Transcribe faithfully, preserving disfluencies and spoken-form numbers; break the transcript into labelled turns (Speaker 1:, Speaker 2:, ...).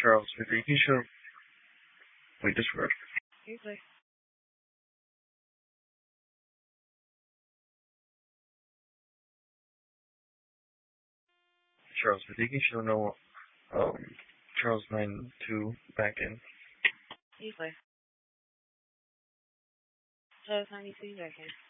Speaker 1: Charles Victor, you can show. Wait, this word.
Speaker 2: Usually.
Speaker 1: Charles Victor, you can show no. Um, Charles nine two back in.
Speaker 2: Usually. Charles ninety-two back in.